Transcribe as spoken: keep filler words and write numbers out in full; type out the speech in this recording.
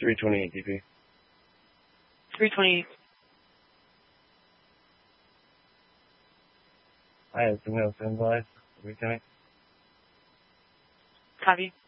three twenty-eight D P. three twenty-eight. I have some else in life. Every time. Copy.